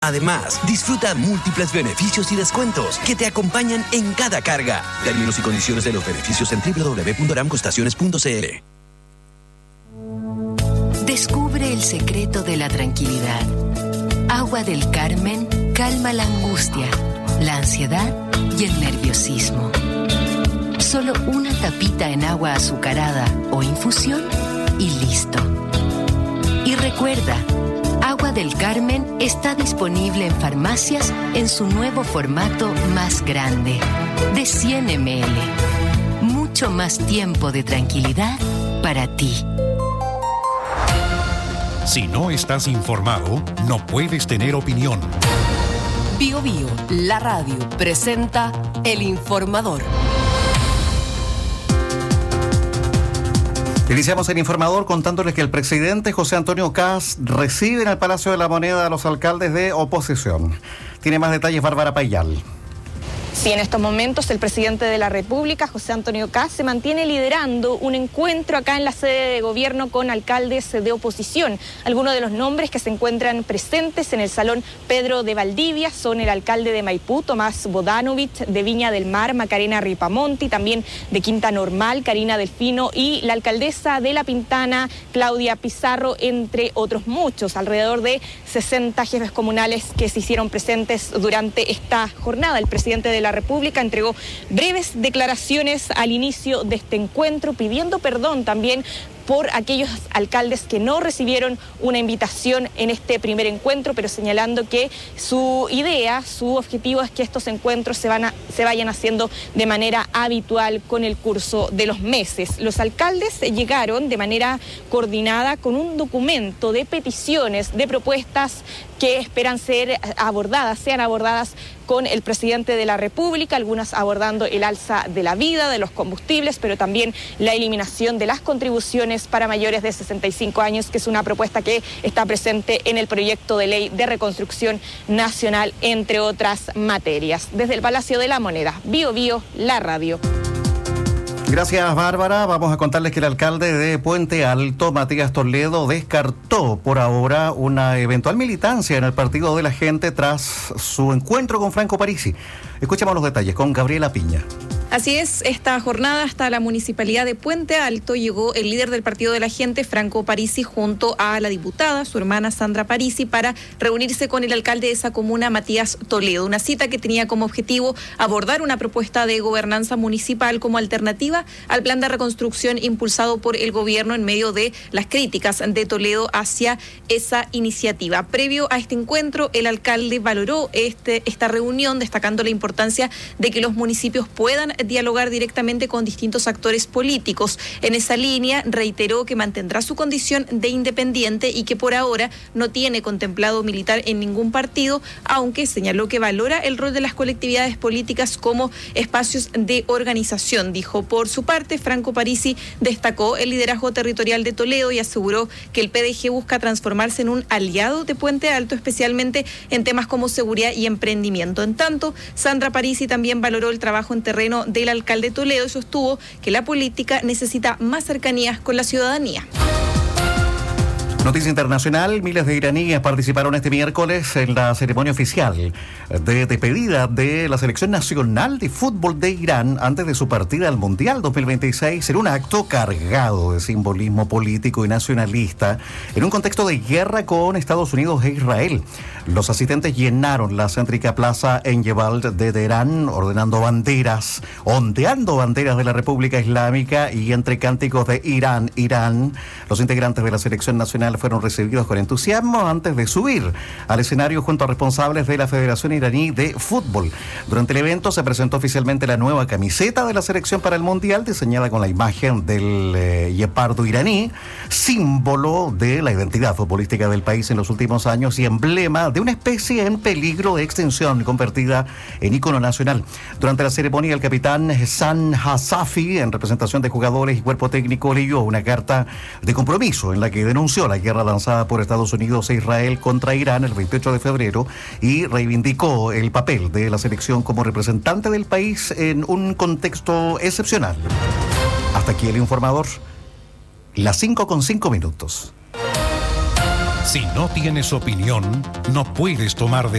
Además, disfruta múltiples beneficios y descuentos que te acompañan en cada carga. Términos y condiciones de los beneficios en www.aramcostaciones.cl. Descubre el secreto de la tranquilidad. Agua del Carmen calma la angustia, la ansiedad y el nerviosismo. Solo una tapita en agua azucarada o infusión y listo. Y recuerda, Agua del Carmen está disponible en farmacias en su nuevo formato más grande, de 100 ml. Mucho más tiempo de tranquilidad para ti. Si no estás informado, no puedes tener opinión. Bio Bio, la radio, presenta El Informador. Iniciamos el informador contándoles que el presidente José Antonio Kast recibe en el Palacio de la Moneda a los alcaldes de oposición. Tiene más detalles Bárbara Payal. Sí, en estos momentos el presidente de la República, José Antonio Kast, se mantiene liderando un encuentro acá en la sede de gobierno con alcaldes de oposición. Algunos de los nombres que se encuentran presentes en el Salón Pedro de Valdivia son el alcalde de Maipú, Tomás Bodanovich, de Viña del Mar, Macarena Ripamonti, también de Quinta Normal, Karina Delfino, y la alcaldesa de La Pintana, Claudia Pizarro, entre otros muchos. Alrededor de 60 jefes comunales que se hicieron presentes durante esta jornada. El presidente de la República entregó breves declaraciones al inicio de este encuentro, pidiendo perdón también por aquellos alcaldes que no recibieron una invitación en este primer encuentro, pero señalando que su idea, su objetivo es que estos encuentros se vayan haciendo de manera habitual con el curso de los meses. Los alcaldes llegaron de manera coordinada con un documento de peticiones, de propuestas que esperan sean abordadas con el presidente de la República, algunas abordando el alza de la vida, de los combustibles, pero también la eliminación de las contribuciones para mayores de 65 años, que es una propuesta que está presente en el proyecto de ley de reconstrucción nacional, entre otras materias. Desde el Palacio de la Moneda, Bio Bio, la radio. Gracias, Bárbara. Vamos a contarles que el alcalde de Puente Alto, Matías Toledo, descartó por ahora una eventual militancia en el Partido de la Gente tras su encuentro con Franco Parisi. Escuchemos los detalles con Gabriela Piña. Así es, esta jornada hasta la municipalidad de Puente Alto llegó el líder del Partido de la Gente, Franco Parisi, junto a la diputada, su hermana Sandra Parisi, para reunirse con el alcalde de esa comuna, Matías Toledo. Una cita que tenía como objetivo abordar una propuesta de gobernanza municipal como alternativa al plan de reconstrucción impulsado por el gobierno en medio de las críticas de Toledo hacia esa iniciativa. Previo a este encuentro, el alcalde valoró esta reunión, destacando la importancia de que los municipios puedan dialogar directamente con distintos actores políticos. En esa línea reiteró que mantendrá su condición de independiente y que por ahora no tiene contemplado militar en ningún partido, aunque señaló que valora el rol de las colectividades políticas como espacios de organización. Dijo, por su parte, Franco Parisi destacó el liderazgo territorial de Toledo y aseguró que el PDG busca transformarse en un aliado de Puente Alto, especialmente en temas como seguridad y emprendimiento. En tanto, Sandra Parisi también valoró el trabajo en terreno del alcalde Toledo y sostuvo que la política necesita más cercanías con la ciudadanía. Noticia internacional, miles de iraníes participaron este miércoles en la ceremonia oficial de despedida de la selección nacional de fútbol de Irán antes de su partida al Mundial 2026 en un acto cargado de simbolismo político y nacionalista en un contexto de guerra con Estados Unidos e Israel. Los asistentes llenaron la céntrica plaza en Jebal de Teherán, ondeando banderas de la República Islámica, y entre cánticos de Irán, Irán, los integrantes de la selección nacional fueron recibidos con entusiasmo antes de subir al escenario junto a responsables de la Federación Iraní de Fútbol. Durante el evento se presentó oficialmente la nueva camiseta de la selección para el Mundial, diseñada con la imagen del guepardo iraní, símbolo de la identidad futbolística del país en los últimos años y emblema de una especie en peligro de extinción, convertida en ícono nacional. Durante la ceremonia, el capitán Hassan Hasafi, en representación de jugadores y cuerpo técnico, leyó una carta de compromiso en la que denunció la guerra lanzada por Estados Unidos e Israel contra Irán el 28 de febrero y reivindicó el papel de la selección como representante del país en un contexto excepcional. Hasta aquí el informador. Las 5:05 minutos. Si no tienes opinión, no puedes tomar decisiones.